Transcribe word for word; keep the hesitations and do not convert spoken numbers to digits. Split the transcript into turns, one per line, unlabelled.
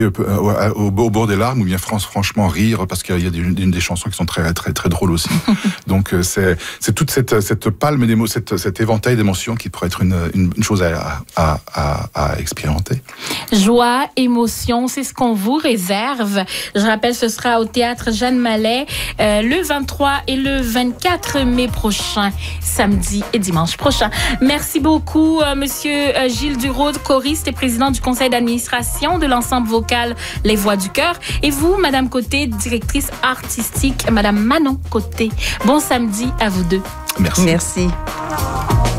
Au, au bord des larmes, ou bien France, franchement rire, parce qu'il y a une, une des chansons qui sont très très très drôles aussi. Donc c'est c'est toute cette cette palme d'émotions, cette cet éventail d'émotions qui pourrait être une une, une chose à, à à à expérimenter.
Joie, émotion, c'est ce qu'on vous réserve. Je rappelle, ce sera au théâtre Jeanne Mallet euh, le vingt-trois et le vingt-quatre mai prochain, samedi et dimanche prochain. Merci beaucoup, euh, Monsieur euh, Gilles Duraud, choriste et président du conseil d'administration de l'ensemble vocal Les Voix du Cœur. Et vous, Madame Côté, directrice artistique, Madame Manon Côté. Bon samedi à vous deux.
Merci.
Merci.